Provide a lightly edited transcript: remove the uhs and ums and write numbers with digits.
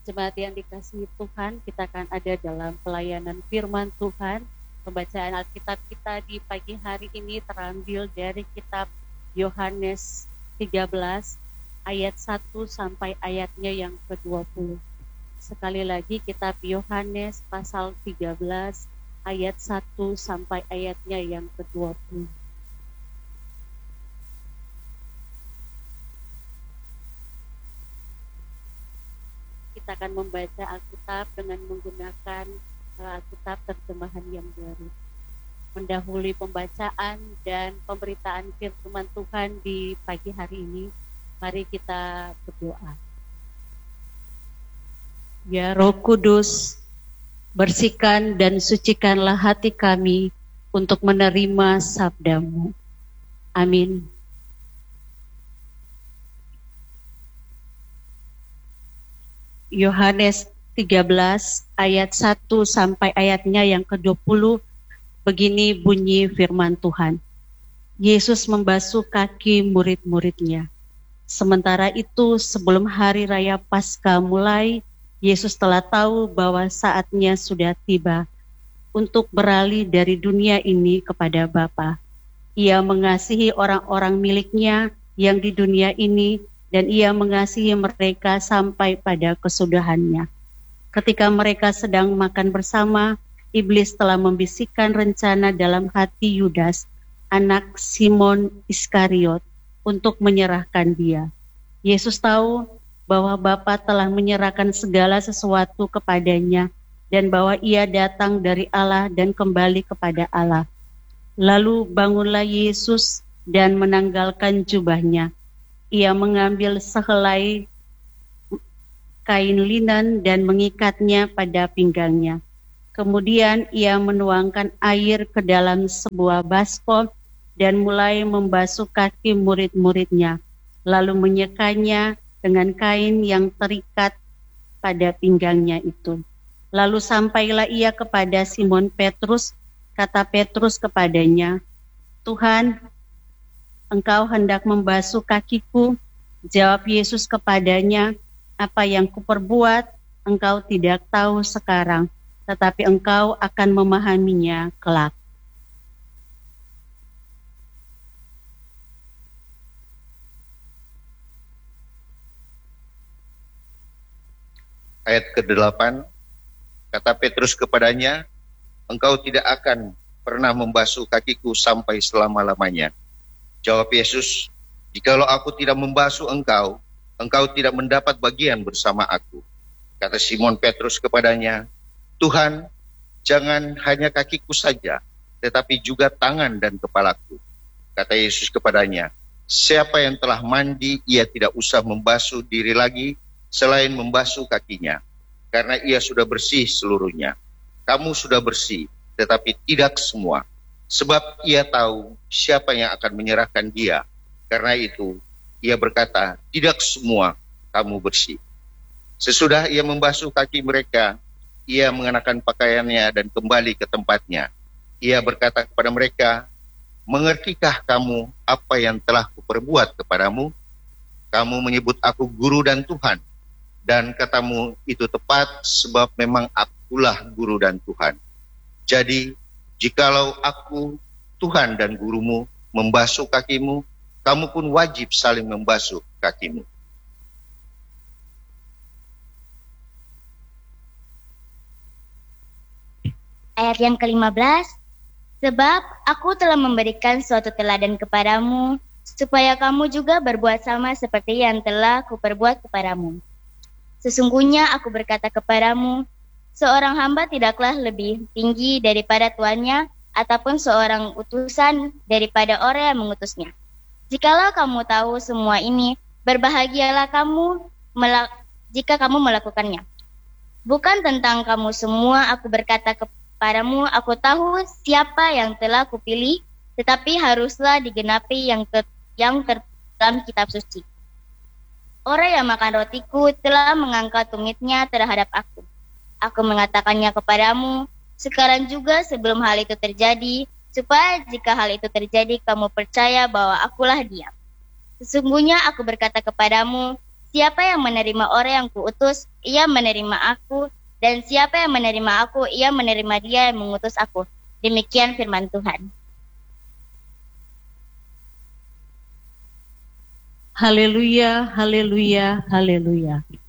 Jemaat yang dikasihi Tuhan, kita akan ada dalam pelayanan firman Tuhan. Pembacaan Alkitab kita di pagi hari ini terambil dari kitab Yohanes 13 ayat 1 sampai ayatnya yang ke-20. Sekali lagi kitab Yohanes pasal 13 ayat 1 sampai ayatnya yang ke-20. Kita akan membaca Alkitab dengan menggunakan Alkitab terjemahan yang baru. Mendahului pembacaan dan pemberitaan firman Tuhan di pagi hari ini, mari kita berdoa. Ya Roh Kudus, bersihkan dan sucikanlah hati kami untuk menerima sabda-Mu. Amin. Yohanes 13 ayat 1 sampai ayatnya yang ke-20, begini bunyi firman Tuhan. Yesus membasuh kaki murid-muridnya. Sementara itu, sebelum hari raya Paskah mulai, Yesus telah tahu bahwa saatnya sudah tiba untuk beralih dari dunia ini kepada Bapa. Ia mengasihi orang-orang miliknya yang di dunia ini, dan ia mengasihi mereka sampai pada kesudahannya. Ketika mereka sedang makan bersama, iblis telah membisikkan rencana dalam hati Yudas, anak Simon Iskariot, untuk menyerahkan dia. Yesus tahu bahwa Bapa telah menyerahkan segala sesuatu kepadanya, dan bahwa ia datang dari Allah dan kembali kepada Allah. Lalu bangunlah Yesus dan menanggalkan jubahnya. Ia mengambil sehelai kain linen dan mengikatnya pada pinggangnya. Kemudian ia menuangkan air ke dalam sebuah baskom dan mulai membasuh kaki murid-muridnya, lalu menyekanya dengan kain yang terikat pada pinggangnya itu. Lalu sampailah ia kepada Simon Petrus, kata Petrus kepadanya, Tuhan, Engkau hendak membasuh kakiku? Jawab Yesus kepadanya, apa yang kuperbuat, engkau tidak tahu sekarang, tetapi engkau akan memahaminya kelak. Ayat ke-8, kata Petrus kepadanya, engkau tidak akan pernah membasuh kakiku sampai selama-lamanya. Jawab Yesus, jikalau aku tidak membasuh engkau, engkau tidak mendapat bagian bersama aku. Kata Simon Petrus kepadanya, Tuhan, jangan hanya kakiku saja, tetapi juga tangan dan kepalaku. Kata Yesus kepadanya, siapa yang telah mandi, ia tidak usah membasuh diri lagi, selain membasuh kakinya, karena ia sudah bersih seluruhnya. Kamu sudah bersih, tetapi tidak semua. Sebab ia tahu siapa yang akan menyerahkan dia. Karena itu, ia berkata, tidak semua kamu bersih. Sesudah ia membasuh kaki mereka, ia mengenakan pakaiannya dan kembali ke tempatnya. Ia berkata kepada mereka, mengertikah kamu apa yang telah kuperbuat kepadamu? Kamu menyebut aku guru dan Tuhan. Dan katamu itu tepat, sebab memang akulah guru dan Tuhan. Jadi, jikalau aku, Tuhan dan gurumu, membasuh kakimu, kamu pun wajib saling membasuh kakimu. Ayat yang ke-15, sebab aku telah memberikan suatu teladan kepadamu, supaya kamu juga berbuat sama seperti yang telah kuperbuat kepadamu. Sesungguhnya aku berkata kepadamu, seorang hamba tidaklah lebih tinggi daripada tuannya, ataupun seorang utusan daripada orang yang mengutusnya. Jikalau kamu tahu semua ini, berbahagialah kamu jika kamu melakukannya. Bukan tentang kamu semua aku berkata kepadamu, aku tahu siapa yang telah kupilih, tetapi haruslah digenapi yang dalam kitab suci. Orang yang makan rotiku telah mengangkat tumitnya terhadap aku. Aku mengatakannya kepadamu, sekarang juga sebelum hal itu terjadi, supaya jika hal itu terjadi, kamu percaya bahwa akulah dia. Sesungguhnya aku berkata kepadamu, Siapa yang menerima orang yang kuutus, ia menerima aku, dan siapa yang menerima aku, ia menerima dia yang mengutus aku. Demikian firman Tuhan. Haleluya, haleluya, haleluya.